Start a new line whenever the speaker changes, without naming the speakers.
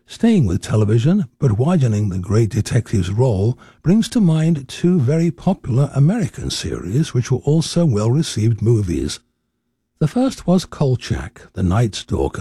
Staying with television, but widening the great detective's role, brings to mind two very popular American series which were also well-received movies. The first was Kolchak, the Night Stalker,